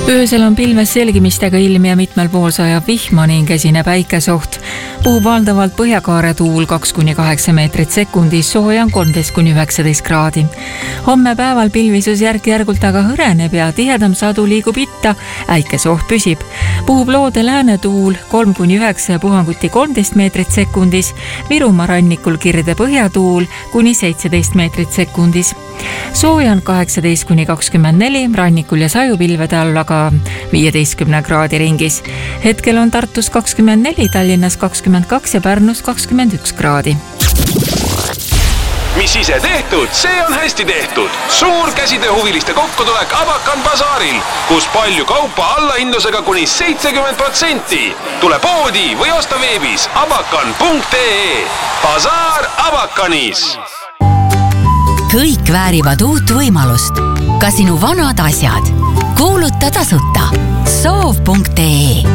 Öösel on pilves selgimistega ilm ja mitmel pool sajab vihma ning esineb äikesoht. Puhub valdavalt põhjakaare tuul 2-8 meetrit sekundis, sooja on 13-19 kraadi. Homme päeval pilvisus järk-järgult aga hõreneb ja tihedam sadu liigub itta, äikesoht püsib. Puhub loode lääne tuul 3-9 ja puhanguti 13 meetrit sekundis, Virumaa rannikul kirde põhjatuul kuni 17 meetrit sekundis. Sooja on 18-24, rannikul ja sajupilvede all aga 15 kraadi ringis. Hetkel on Tartus 24, Tallinnas 22 ja Pärnus 21 kraadi. Mis ise tehtud, see on hästi tehtud. Suur käsitööhuviliste kokkutulek Abakan basaaril, kus palju kaupa allahindlusega kuni 70%. Tule poodi või osta veebis abakan.ee. Basaar Abakanis. Kõik väärivad uut võimalust. Ka sinu vanad asjad. Kuuluta tasuta. Soov.ee